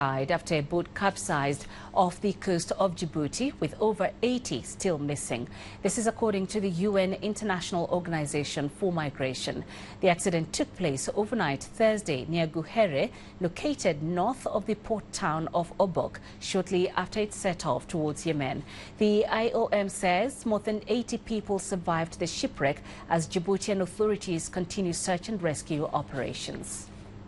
After a boat capsized off the coast of Djibouti, with over 80 still missing. This is according to the UN International Organization for Migration. The accident took place overnight Thursday near Guhere, located north of the port town of Obok, shortly after it set off towards Yemen. The IOM says more than 80 people survived the shipwreck as Djiboutian authorities continue search and rescue operations.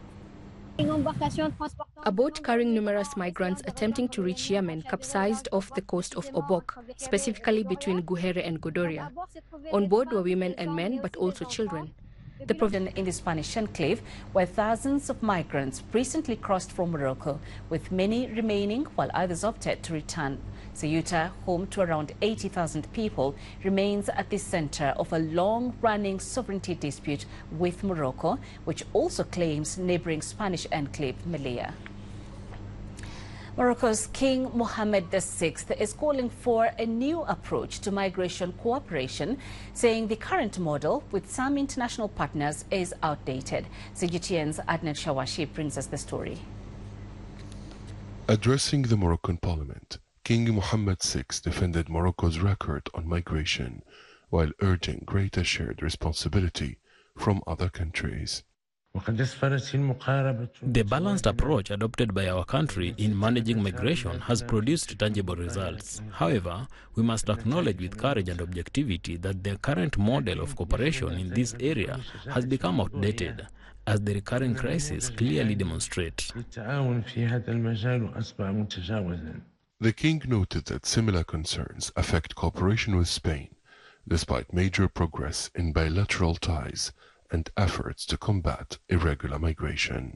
A boat carrying numerous migrants attempting to reach Yemen capsized off the coast of Obok, specifically between Guhere and Godoria. On board were women and men, but also children. The province in the Spanish enclave, where thousands of migrants recently crossed from Morocco, with many remaining while others opted to return. Ceuta, home to around 80,000 people, remains at the center of a long-running sovereignty dispute with Morocco, which also claims neighboring Spanish enclave Melilla. Morocco's King Mohammed VI is calling for a new approach to migration cooperation, saying the current model with some international partners is outdated. CGTN's Adnan Shawashi brings us the story. Addressing the Moroccan parliament, King Mohammed VI defended Morocco's record on migration while urging greater shared responsibility from other countries. The balanced approach adopted by our country in managing migration has produced tangible results. However, we must acknowledge with courage and objectivity that the current model of cooperation in this area has become outdated, as the recurring crisis clearly demonstrates. The king noted that similar concerns affect cooperation with Spain, despite major progress in bilateral ties and efforts to combat irregular migration.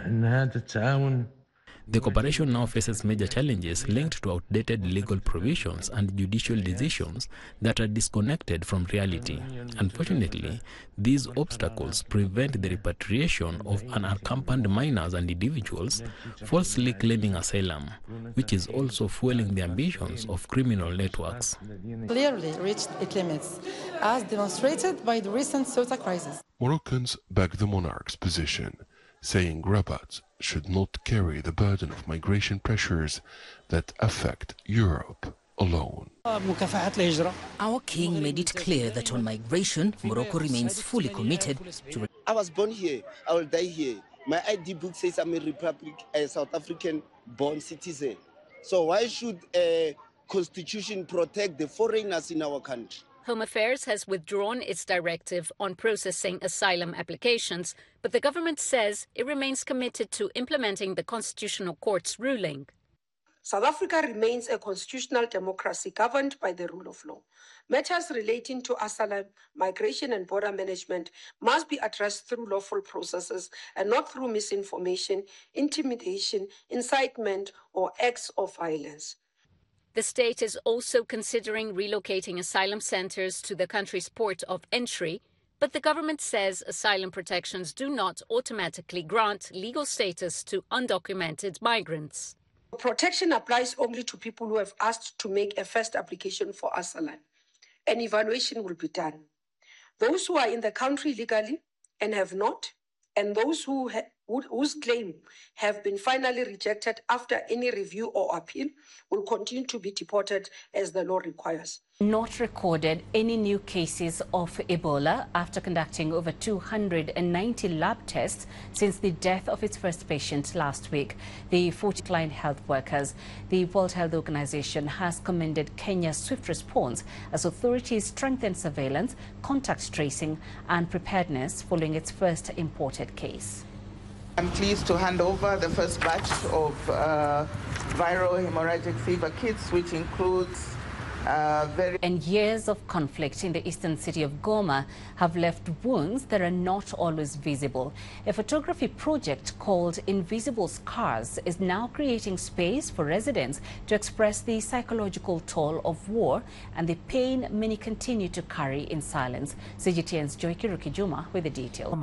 The cooperation now faces major challenges linked to outdated legal provisions and judicial decisions that are disconnected from reality. Unfortunately, these obstacles prevent the repatriation of unaccompanied minors and individuals falsely claiming asylum, which is also fueling the ambitions of criminal networks. Clearly reached its limits, as demonstrated by the recent Ceuta crisis. Moroccans back the monarch's position, saying Rabat should not carry the burden of migration pressures that affect Europe alone. Our king made it clear that on migration, Morocco remains fully committed to... I was born here, I will die here. My ID book says I'm a South African-born citizen. So why should a constitution protect the foreigners in our country? Home Affairs has withdrawn its directive on processing asylum applications, but the government says it remains committed to implementing the Constitutional Court's ruling. South Africa remains a constitutional democracy governed by the rule of law. Matters relating to asylum, migration and border management must be addressed through lawful processes and not through misinformation, intimidation, incitement, or acts of violence. The state is also considering relocating asylum centers to the country's port of entry, but the government says asylum protections do not automatically grant legal status to undocumented migrants. Protection applies only to people who have asked to make a first application for asylum. An evaluation will be done. Those who are in the country legally and have not, and those whose claim have been finally rejected after any review or appeal will continue to be deported as the law requires. Not recorded any new cases of Ebola after conducting over 290 lab tests since the death of its first patient last week. The 40 health workers. The World Health Organization has commended Kenya's swift response as authorities strengthen surveillance, contact tracing and preparedness following its first imported case. I'm pleased to hand over the first batch of viral hemorrhagic fever kits, which includes And years of conflict in the eastern city of Goma have left wounds that are not always visible. A photography project called Invisible Scars is now creating space for residents to express the psychological toll of war and the pain many continue to carry in silence. CGTN's Joy Kiruki Juma with the detail.